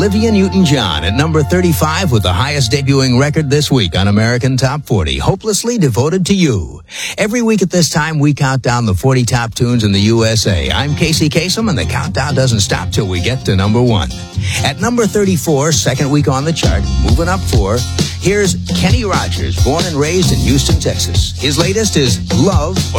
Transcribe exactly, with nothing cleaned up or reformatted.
Olivia Newton-John at number thirty-five with the highest debuting record this week on American Top forty, Hopelessly Devoted to You. Every week at this time, we count down the forty top tunes in the U S A. I'm Casey Kasem, and the countdown doesn't stop till we get to number one. At number thirty-four, second week on the chart, moving up four, here's Kenny Rogers, born and raised in Houston, Texas. His latest is Love